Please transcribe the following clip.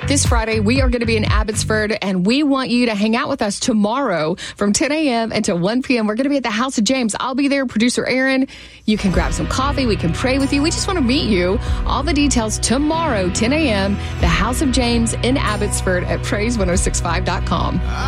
This Friday, we are going to be in Abbotsford, and we want you to hang out with us tomorrow from 10 a.m. until 1 p.m. We're going to be at the House of James. I'll be there, producer Aaron. You can grab some coffee. We can pray with you. We just want to meet you. All the details tomorrow, 10 a.m., the House of James in Abbotsford at praise1065.com.